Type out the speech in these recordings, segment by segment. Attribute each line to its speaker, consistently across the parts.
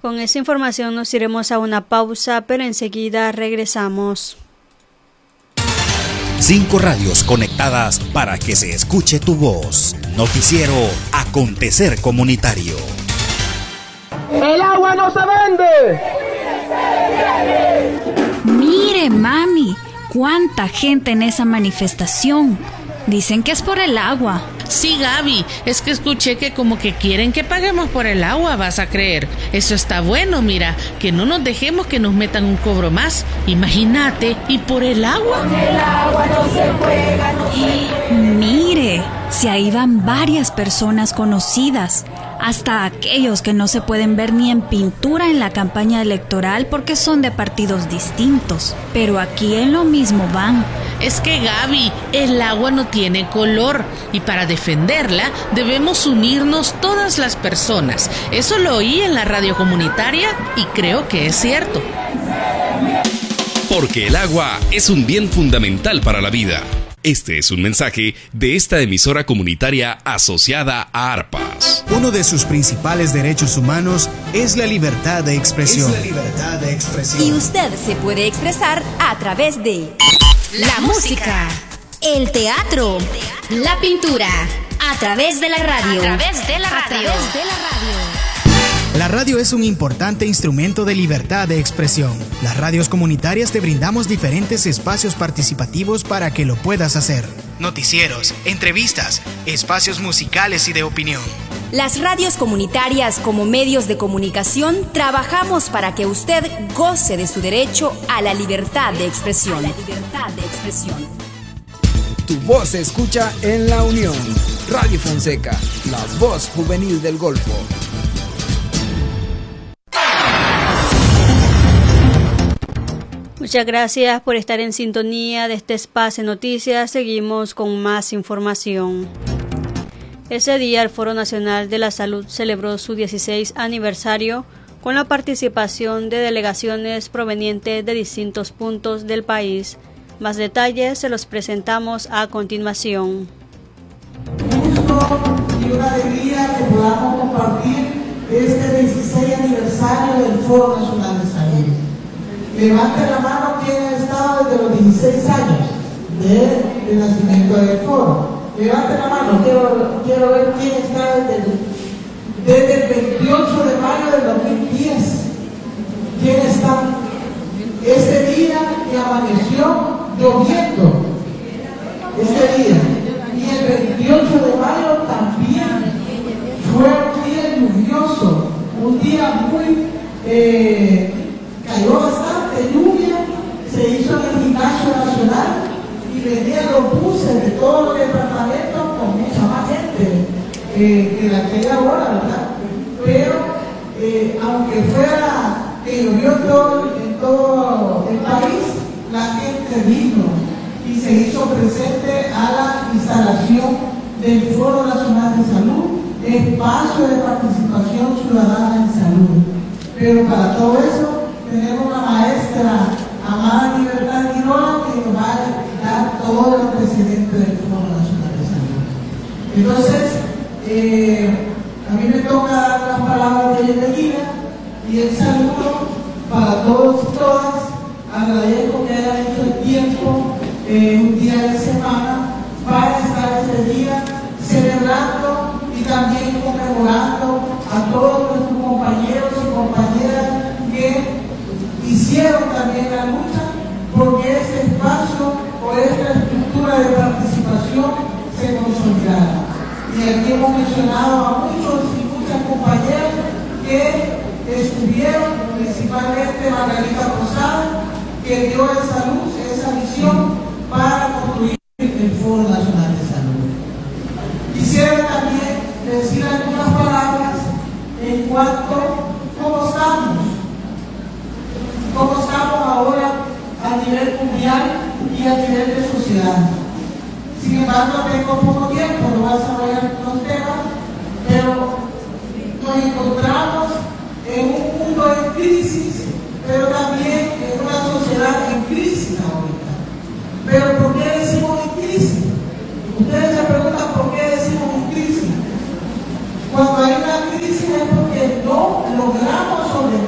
Speaker 1: Con esa información nos iremos a una pausa, pero enseguida regresamos.
Speaker 2: 5 radios conectadas para que se escuche tu voz. Noticiero Acontecer Comunitario.
Speaker 3: ¡El agua no se vende!
Speaker 4: Mire, mami, cuánta gente en esa manifestación. Dicen que es por el agua.
Speaker 5: Sí, Gaby, es que escuché que como que quieren que paguemos por el agua, vas a creer. Eso está bueno, mira, que no nos dejemos que nos metan un cobro más. Imagínate, ¿y por el agua?
Speaker 6: Con el agua no se juega, no se...
Speaker 4: Mire, si ahí van varias personas conocidas, hasta aquellos que no se pueden ver ni en pintura en la campaña electoral porque son de partidos distintos. Pero aquí en lo mismo van.
Speaker 5: Es que, Gaby, el agua no tiene color y para defenderla debemos unirnos todas las personas. Eso lo oí en la radio comunitaria y creo que es cierto.
Speaker 7: Porque el agua es un bien fundamental para la vida. Este es un mensaje de esta emisora comunitaria asociada a ARPAS.
Speaker 8: Uno de sus principales derechos humanos es la libertad de expresión.
Speaker 9: Y usted se puede expresar a través de la música, el teatro, la pintura, a través de la radio.
Speaker 8: La radio es un importante instrumento de libertad de expresión. Las radios comunitarias te brindamos diferentes espacios participativos para que lo puedas hacer. Noticieros, entrevistas, espacios musicales y de opinión.
Speaker 9: Las radios comunitarias como medios de comunicación trabajamos para que usted goce de su derecho a la libertad de expresión.
Speaker 10: Tu voz se escucha en La Unión. Radio Fonseca, la voz juvenil del Golfo.
Speaker 1: Muchas gracias por estar en sintonía de este espacio de noticias. Seguimos con más información. Ese día el Foro Nacional de la Salud celebró su 16 aniversario con la participación de delegaciones provenientes de distintos puntos del país. Más detalles se los presentamos a continuación.
Speaker 11: Un gusto y una alegría que podamos compartir este 16 aniversario del Foro Nacional de Salud. Levante la mano quien ha estado desde los 16 años del nacimiento del foro. Levante la mano, quiero ver quién está desde el 28 de mayo del 2010. ¿Quién está? Ese día que amaneció lloviendo. Ese día. Y el 28 de mayo también fue un día lluvioso. Un día muy... cayó bastante lluvia, se hizo en el Gimnasio Nacional y venían los buses de todos los departamentos con mucha más gente que en aquella hora, ¿verdad? Pero aunque fuera que llovió en todo el país, la gente vino y se hizo presente a la instalación del Foro Nacional de Salud, espacio de participación ciudadana en salud. Pero para todo eso tenemos una maestra, Amada Libertad Quiroga, que nos va a dar todo el antecedente del Foro Nacional de Salud. Entonces, a mí me toca dar las palabras de bienvenida y el saludo para todos y todas. Agradezco que hayan hecho el tiempo, un día de semana, para estar ese día celebrando y también conmemorando a todos nuestros compañeros y compañeras que hicieron también la lucha porque ese espacio o esta estructura de participación se consolidara. Y aquí hemos mencionado a muchos y muchas compañeras que estuvieron, principalmente Margarita Posada, que dio esa luz, esa visión para construir el Foro Nacional de Salud. Quisiera también decir algunas palabras en cuanto a cómo estamos ahora a nivel mundial y a nivel de sociedad. Sin embargo, tengo poco tiempo, no voy a desarrollar los temas, pero nos encontramos en un mundo en crisis, pero también en una sociedad en crisis ahorita. Pero ¿por qué decimos en crisis? Ustedes se preguntan por qué decimos en crisis. Cuando hay una crisis es porque no logramos sobrevivir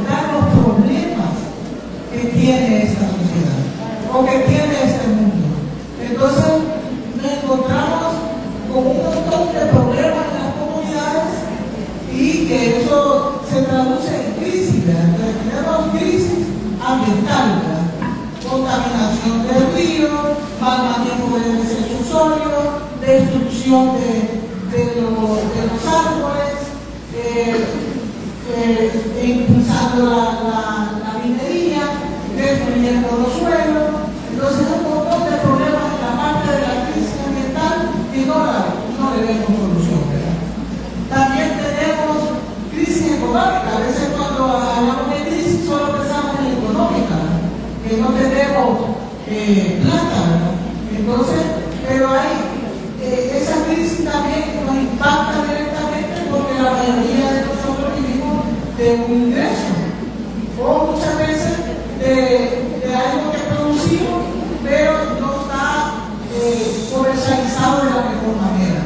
Speaker 11: ambiental, contaminación del río, mal manejo del recursorio, destrucción de los árboles, impulsando la minería, destruyendo los suelos. Entonces, un montón de problemas en la parte de la crisis ambiental que no le vemos solución, ¿verdad? También tenemos crisis económica. A veces cuando hablamos de crisis solo pensamos en económica, que no tenemos plata, ¿verdad? Entonces, pero esa crisis también nos impacta directamente porque la mayoría de nosotros vivimos de un ingreso o muchas veces de algo que producimos, pero no está comercializado de la mejor manera.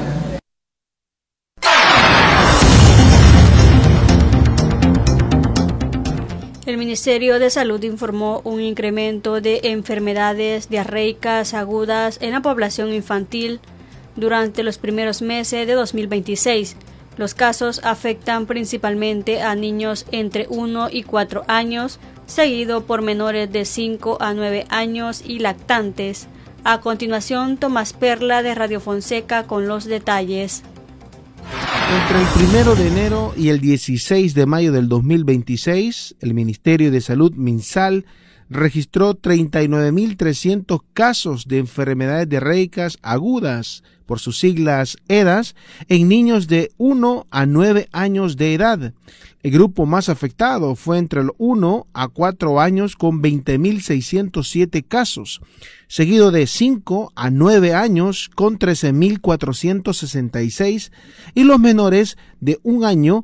Speaker 1: El Ministerio de Salud informó un incremento de enfermedades diarreicas agudas en la población infantil durante los primeros meses de 2026. Los casos afectan principalmente a niños entre 1 y 4 años, seguido por menores de 5 a 9 años y lactantes. A continuación, Tomás Perla de Radio Fonseca con los detalles.
Speaker 12: Entre el 1 de enero y el 16 de mayo del 2026, el Ministerio de Salud, MinSal, registró 39.300 casos de enfermedades diarreicas agudas, por sus siglas EDAS, en niños de 1 a 9 años de edad. El grupo más afectado fue entre los 1 a 4 años con 20.607 casos, seguido de 5 a 9 años con 13.466 y los menores de 1 año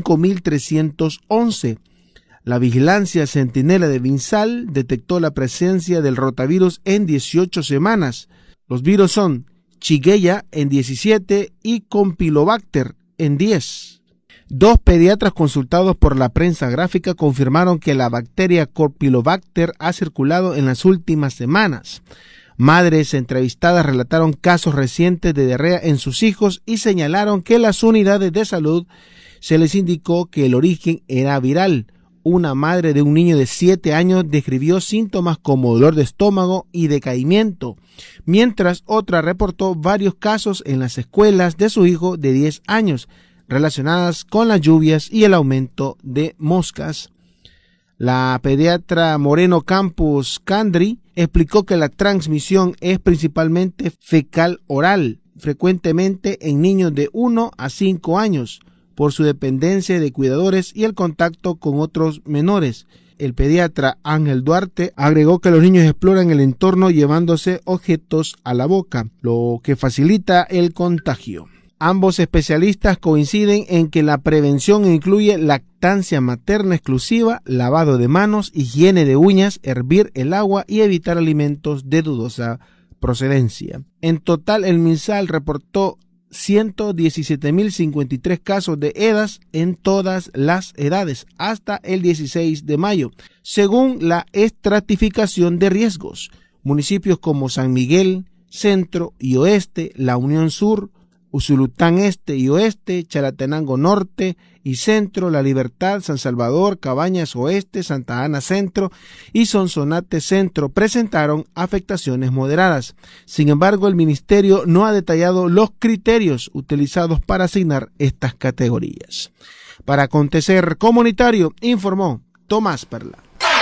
Speaker 12: 5.311. La vigilancia centinela de MinSal detectó la presencia del rotavirus en 18 semanas. Los virus son Shigella en 17 y Campylobacter en 10. 2 pediatras consultados por la prensa gráfica confirmaron que la bacteria Campylobacter ha circulado en las últimas semanas. Madres entrevistadas relataron casos recientes de diarrea en sus hijos y señalaron que las unidades de salud se les indicó que el origen era viral. Una madre de un niño de 7 años describió síntomas como dolor de estómago y decaimiento, mientras otra reportó varios casos en las escuelas de su hijo de 10 años, relacionadas con las lluvias y el aumento de moscas. La pediatra Moreno Campos Candri explicó que la transmisión es principalmente fecal-oral, frecuentemente en niños de 1 a 5 años, por su dependencia de cuidadores y el contacto con otros menores. El pediatra Ángel Duarte agregó que los niños exploran el entorno llevándose objetos a la boca, lo que facilita el contagio. Ambos especialistas coinciden en que la prevención incluye lactancia materna exclusiva, lavado de manos, higiene de uñas, hervir el agua y evitar alimentos de dudosa procedencia. En total, el MinSal reportó 117.053 casos de EDAS en todas las edades hasta el 16 de mayo, según la estratificación de riesgos. Municipios como San Miguel, Centro y Oeste, La Unión Sur, Usulután Este y Oeste, Chalatenango Norte y Centro, La Libertad, San Salvador, Cabañas Oeste, Santa Ana Centro y Sonsonate Centro presentaron afectaciones moderadas. Sin embargo, el Ministerio no ha detallado los criterios utilizados para asignar estas categorías. Para Acontecer Comunitario, informó Tomás Perla.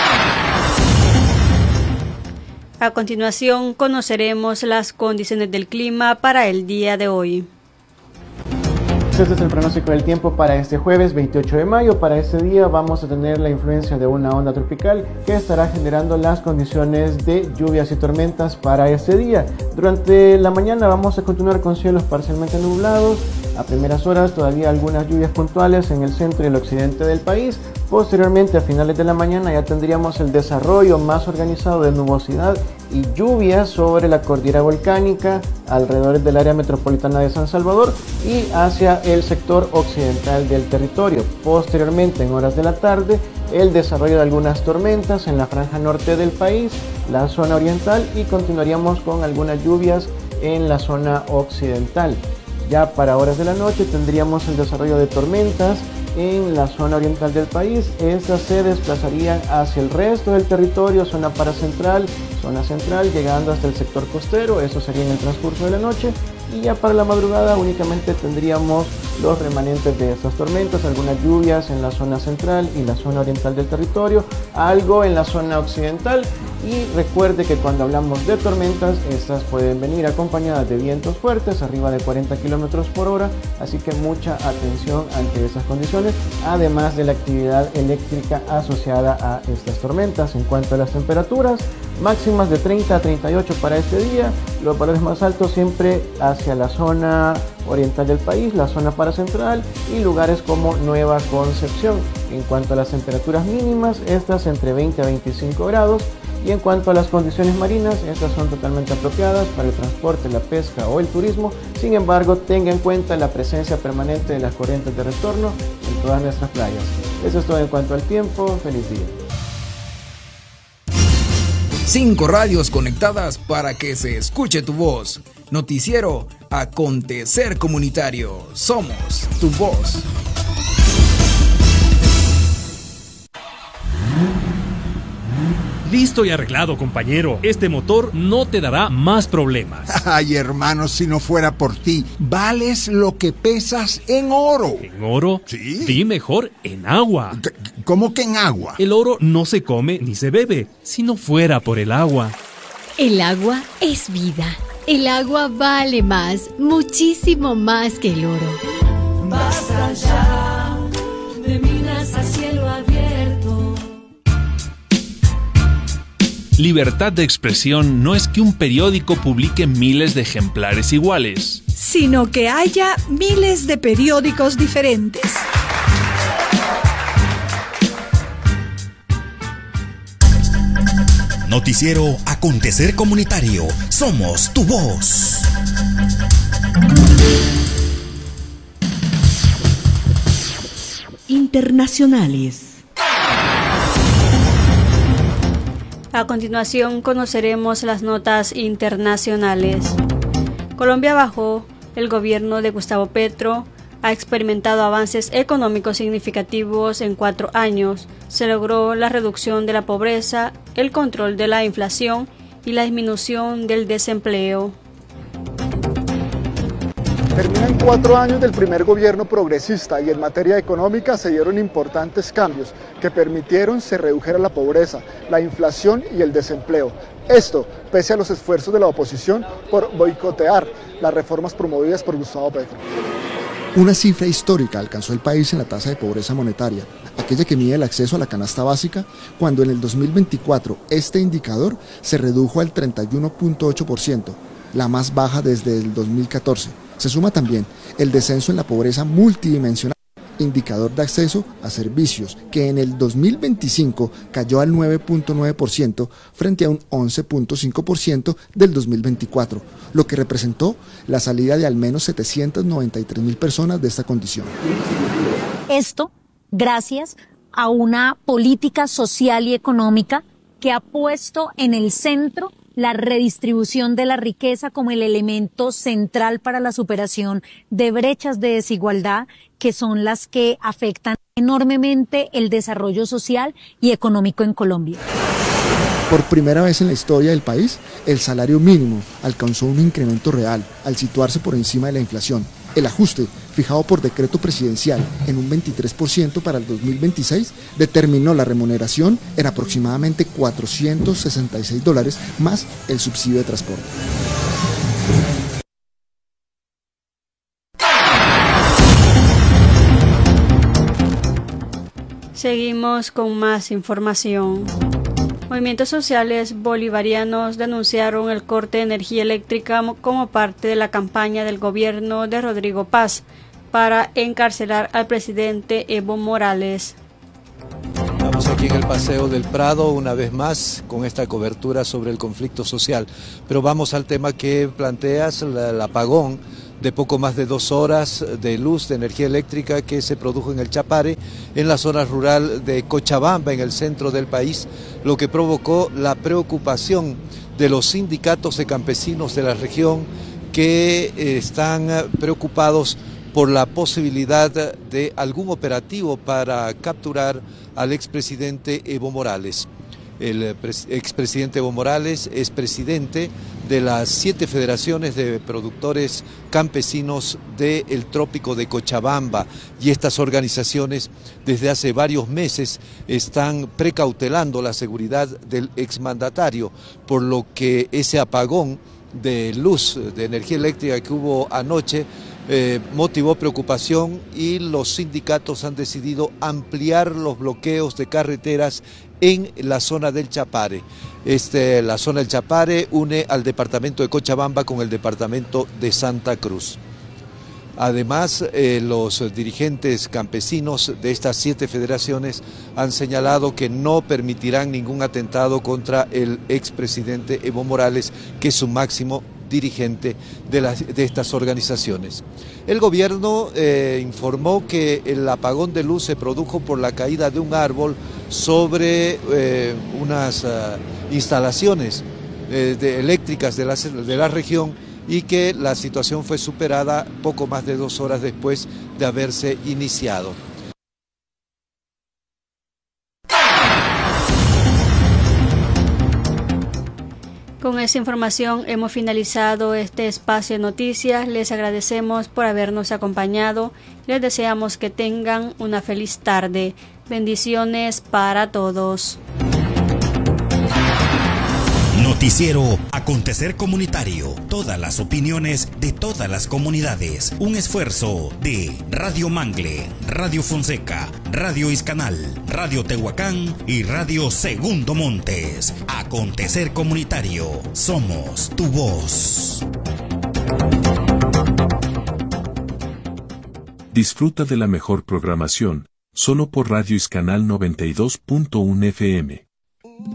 Speaker 1: A continuación, conoceremos las condiciones del clima para el día de hoy.
Speaker 13: Este es el pronóstico del tiempo para este jueves 28 de mayo. Para este día vamos a tener la influencia de una onda tropical que estará generando las condiciones de lluvias y tormentas para este día. Durante la mañana vamos a continuar con cielos parcialmente nublados. A primeras horas todavía algunas lluvias puntuales en el centro y el occidente del país. Posteriormente, a finales de la mañana, ya tendríamos el desarrollo más organizado de nubosidad y lluvias sobre la cordillera volcánica, alrededor del área metropolitana de San Salvador y hacia el sector occidental del territorio. Posteriormente, en horas de la tarde, el desarrollo de algunas tormentas en la franja norte del país, la zona oriental, y continuaríamos con algunas lluvias en la zona occidental. Ya para horas de la noche tendríamos el desarrollo de tormentas en la zona oriental del país. Estas se desplazarían hacia el resto del territorio, zona central, llegando hasta el sector costero. Eso sería en el transcurso de la noche. Y ya para la madrugada únicamente tendríamos los remanentes de estas tormentas, algunas lluvias en la zona central y la zona oriental del territorio, algo en la zona occidental. Y recuerde que cuando hablamos de tormentas, estas pueden venir acompañadas de vientos fuertes, arriba de 40 kilómetros por hora, así que mucha atención ante esas condiciones, además de la actividad eléctrica asociada a estas tormentas. En cuanto a las temperaturas, máximas de 30 a 38 para este día, los valores más altos siempre hacia la zona oriental del país, la zona paracentral y lugares como Nueva Concepción. En cuanto a las temperaturas mínimas, estas entre 20 a 25 grados. Y en cuanto a las condiciones marinas, estas son totalmente apropiadas para el transporte, la pesca o el turismo. Sin embargo, tenga en cuenta la presencia permanente de las corrientes de retorno en todas nuestras playas. Eso es todo en cuanto al tiempo. Feliz día.
Speaker 10: 5 radios conectadas para que se escuche tu voz. Noticiero Acontecer Comunitario. Somos tu voz.
Speaker 14: Listo y arreglado, compañero. Este motor no te dará más problemas.
Speaker 15: Ay, hermano, si no fuera por ti, vales lo que pesas en oro.
Speaker 14: ¿En oro?
Speaker 15: Sí.
Speaker 14: Di mejor en agua.
Speaker 15: ¿Cómo que en agua?
Speaker 14: El oro no se come ni se bebe, si no fuera por el agua.
Speaker 16: El agua es vida. El agua vale más, muchísimo más que el oro.
Speaker 6: Basta ya de minas a cielo abierto.
Speaker 17: Libertad de expresión no es que un periódico publique miles de ejemplares iguales,
Speaker 18: sino que haya miles de periódicos diferentes.
Speaker 2: Noticiero Acontecer Comunitario. Somos tu voz.
Speaker 9: Internacionales.
Speaker 1: A continuación conoceremos las notas internacionales. Colombia, bajo el gobierno de Gustavo Petro, ha experimentado avances económicos significativos en 4 años. Se logró la reducción de la pobreza, el control de la inflación y la disminución del desempleo.
Speaker 19: Terminan 4 años del primer gobierno progresista y en materia económica se dieron importantes cambios que permitieron se redujera la pobreza, la inflación y el desempleo. Esto pese a los esfuerzos de la oposición por boicotear las reformas promovidas por Gustavo Petro.
Speaker 20: Una cifra histórica alcanzó el país en la tasa de pobreza monetaria, aquella que mide el acceso a la canasta básica, cuando en el 2024 este indicador se redujo al 31.8%, la más baja desde el 2014. Se suma también el descenso en la pobreza multidimensional, indicador de acceso a servicios, que en el 2025 cayó al 9.9% frente a un 11.5% del 2024, lo que representó la salida de al menos 793,000 personas de esta condición.
Speaker 21: Esto gracias a una política social y económica que ha puesto en el centro la redistribución de la riqueza como el elemento central para la superación de brechas de desigualdad que son las que afectan enormemente el desarrollo social y económico en Colombia.
Speaker 20: Por primera vez en la historia del país, el salario mínimo alcanzó un incremento real al situarse por encima de la inflación. El ajuste, fijado por decreto presidencial en un 23% para el 2026, determinó la remuneración en aproximadamente $466 más el subsidio de transporte.
Speaker 1: Seguimos con más información. Movimientos sociales bolivarianos denunciaron el corte de energía eléctrica como parte de la campaña del gobierno de Rodrigo Paz para encarcelar al presidente Evo Morales.
Speaker 22: Estamos aquí en el Paseo del Prado una vez más con esta cobertura sobre el conflicto social, pero vamos al tema que planteas, el apagón de poco más de 2 horas de luz, de energía eléctrica que se produjo en el Chapare, en la zona rural de Cochabamba, en el centro del país, lo que provocó la preocupación de los sindicatos de campesinos de la región que están preocupados por la posibilidad de algún operativo para capturar al expresidente Evo Morales. El expresidente Evo Morales es presidente de las 7 federaciones de productores campesinos del trópico de Cochabamba, y estas organizaciones desde hace varios meses están precautelando la seguridad del exmandatario, por lo que ese apagón de luz, de energía eléctrica que hubo anoche, motivó preocupación, y los sindicatos han decidido ampliar los bloqueos de carreteras en la zona del Chapare. La zona del Chapare une al departamento de Cochabamba con el departamento de Santa Cruz. Además, los dirigentes campesinos de estas 7 federaciones han señalado que no permitirán ningún atentado contra el expresidente Evo Morales, que es su máximo dirigente de estas organizaciones. El gobierno informó que el apagón de luz se produjo por la caída de un árbol sobre unas instalaciones eléctricas de la región, y que la situación fue superada poco más de 2 horas después de haberse iniciado.
Speaker 1: Con esa información hemos finalizado este espacio de noticias. Les agradecemos por habernos acompañado. Les deseamos que tengan una feliz tarde. Bendiciones para todos.
Speaker 2: Noticiero Acontecer Comunitario. Todas las opiniones de todas las comunidades. Un esfuerzo de Radio Mangle, Radio Fonseca, Radio Iscanal, Radio Tehuacán y Radio Segundo Montes. Acontecer Comunitario. Somos tu voz.
Speaker 17: Disfruta de la mejor programación, solo por Radio Iscanal 92.1 FM.